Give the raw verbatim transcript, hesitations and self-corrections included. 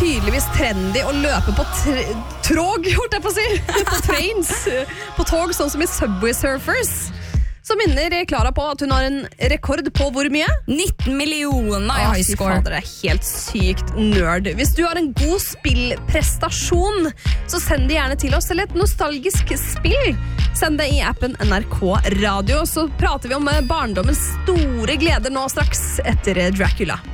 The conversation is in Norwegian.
tydeligvis trendy å løpe på tre- tråg, holdt jeg på å si, på trains, på tog, sånn som i Subway Surfers. Så minner Clara på at hun har en rekord på hvor mye? nitten millioner i Å, high fy score. fader, det er helt sykt nerd. Hvis du har en god spillprestasjon, så send det gjerne til oss, eller et nostalgisk spill. Send det i appen N R K Radio, så prater vi om barndommens store gleder nå straks etter Dracula.